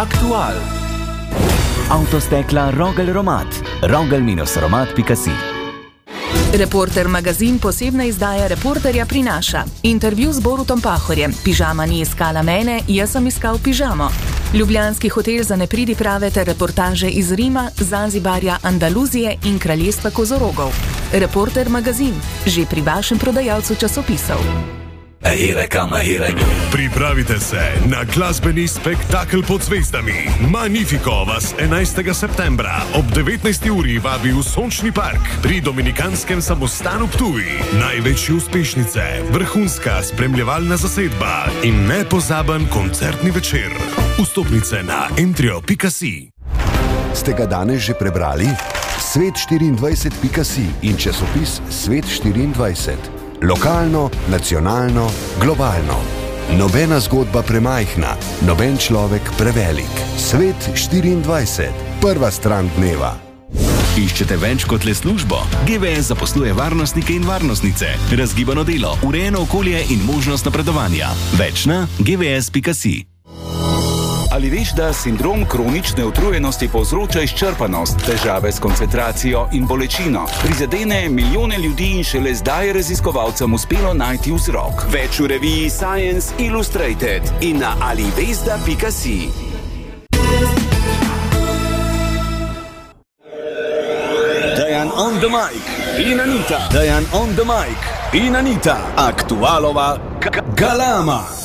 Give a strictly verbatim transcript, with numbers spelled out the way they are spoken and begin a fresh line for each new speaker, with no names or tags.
Aktual. Avtostekla Rogel Romat. rogel romat pika si.
Reporter magazin posebna izdaja Reporterja prinaša. Intervju z Borutom Pahorjem. Pižama ni iskala mene, jaz sem iskal pižamo. Ljubljanski hotel za nepridiprave ter reportaže iz Rima, Zanzibarja, Andaluzije in kraljestva kozorogov. Reporter magazin. Že pri vašem prodajalcu časopisov.
Pripravite se na glasbeni spektakel pod zvezdami. Magnifico vas enajstega septembra ob devetnajsti uri vabi v Sončni park pri Dominikanskem samostanu Ptuj. Največje uspešnice, vrhunska spremljevalna zasedba in nepozaben koncertni večer. Vstopnice na entrio pika si.
Ste ga danes že prebrali? svet štiriindvajset pika si in časopis Svet štiriindvajset. Lokalno, nacionalno, globalno. Nobena zgodba premajhna, noben človek prevelik. Svet štiriindvajset. Prva stran dneva.
Iščete več kot le službo? G V S zaposluje varnostnike in varnostnice, razgibano delo, urejeno okolje in možnost napredovanja. Več na ge ve es pika si.
Ali veš, da sindrom kronične utrujenosti povzroča izčrpanost, težave s koncentracijo in bolečino? Prizadene milijone ljudi in šele zdaj je raziskovalcem uspelo najti vzrok. Več v reviji Science Illustrated in na alivesda pika si.
Dejan on the mic in Anita. Dejan on the mic in Anita. Aktualova Galama.